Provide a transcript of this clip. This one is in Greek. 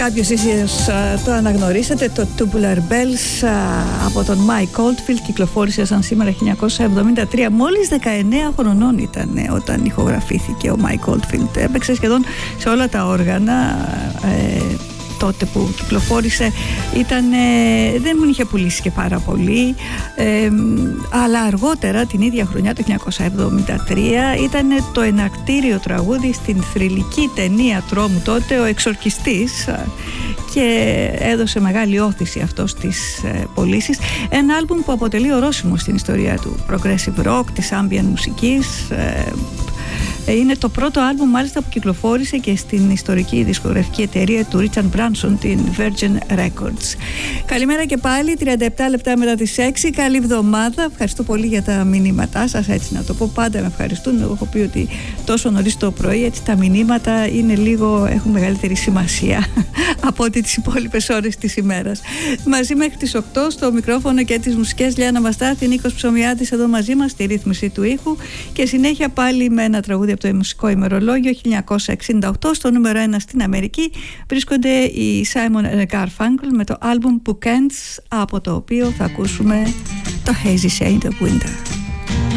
Κάποιος ίσως το αναγνωρίσατε, το Tubular Bells από τον Mike Oldfield, κυκλοφόρησε σαν σήμερα 1973. Μόλις 19 χρονών ήταν όταν ηχογραφήθηκε ο Mike Oldfield. Έπαιξε σχεδόν σε όλα τα όργανα. Τότε που κυκλοφόρησε δεν μου είχε πουλήσει και πάρα πολύ, αλλά αργότερα την ίδια χρονιά, το 1973, ήταν το εναρκτήριο τραγούδι στην θρυλική ταινία τρόμου τότε, Ο Εξορκιστής, και έδωσε μεγάλη όθηση αυτό στις πωλήσεις. Ένα άλμπουμ που αποτελεί ορόσημο στην ιστορία του progressive rock, της ambient μουσικής. Είναι το πρώτο άλμπουμ μάλιστα που κυκλοφόρησε και στην ιστορική δισκογραφική εταιρεία του Richard Branson, την Virgin Records. Καλημέρα και πάλι, 37 λεπτά μετά τις 6. Καλή εβδομάδα. Ευχαριστώ πολύ για τα μηνύματά σας, έτσι να το πω, πάντα με ευχαριστούν. Εγώ έχω πει ότι τόσο νωρίς το πρωί έτσι τα μηνύματα είναι λίγο, έχουν μεγαλύτερη σημασία από ότι τις υπόλοιπες ώρες της ημέρας. Μαζί μέχρι τις 8 στο μικρόφωνο και τις μουσικές Λιάννα Μαστάθη, Νίκος Ψωμιάδης εδώ μαζί μας στη ρύθμιση του ήχου, και συνέχεια πάλι με ένα τραγούδι από το μουσικό ημερολόγιο. 1968 στο νούμερο 1 στην Αμερική βρίσκονται οι Simon & Garfunkel με το album Bookends, από το οποίο θα ακούσουμε το Hazy Shade of Winter.